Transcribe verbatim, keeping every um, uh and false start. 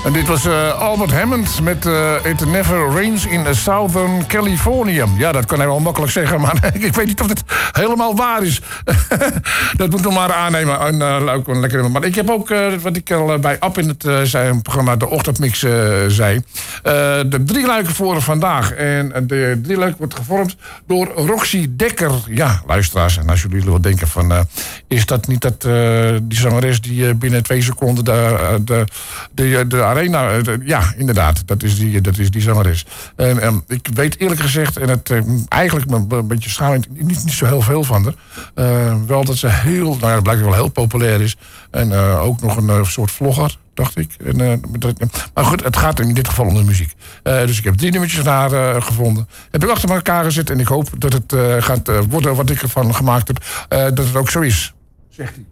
En dit was uh, Albert Hammond met uh, It Never Rains in Southern California. Ja, dat kan hij wel makkelijk zeggen, maar ik weet niet of het helemaal waar is. Dat moet nog maar aannemen. En, uh, ook een lekker, maar ik heb ook, uh, wat ik al bij App in het uh, zei, programma De Ochtendmix uh, zei... Uh, de drie luiken voor vandaag. En de drie luiken wordt gevormd door Roxy Dekker. Ja, luisteraars, en als jullie wel denken van... Uh, is dat niet dat, uh, die zangeres die uh, binnen twee seconden de, de, de, de arena... Uh, de, ja, inderdaad, dat is die, dat is die zangeres. En um, ik weet eerlijk gezegd, en het uh, eigenlijk me een beetje schaam, niet, niet zo heel veel van haar. Uh, wel dat ze heel, nou ja, blijkbaar wel heel populair is. En uh, ook nog een uh, soort vlogger, dacht ik. En, uh, dat, maar goed, het gaat in dit geval om de muziek. Uh, dus ik heb drie nummertjes van haar uh, gevonden. Heb ik achter elkaar gezet en ik hoop dat het uh, gaat uh, worden wat ik ervan gemaakt heb. Uh, dat het ook zo is, zegt hij.